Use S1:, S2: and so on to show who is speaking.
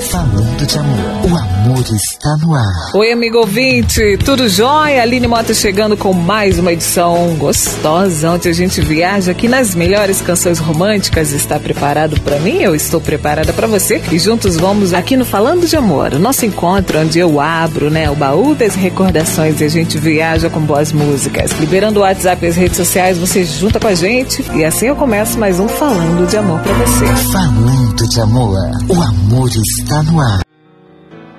S1: Falando de amor, o amor está no ar.
S2: Oi, amigo ouvinte, tudo jóia? Aline Mota chegando com mais uma edição gostosa, onde a gente viaja aqui nas melhores canções românticas. Está preparado para mim? Eu estou preparada para você. E juntos vamos aqui no Falando de Amor, o nosso encontro onde eu abro, o baú das recordações e a gente viaja com boas músicas. Liberando o WhatsApp e as redes sociais, você junta com a gente e assim eu começo mais um Falando de Amor para você.
S1: Falando de amor, o amor está no ar.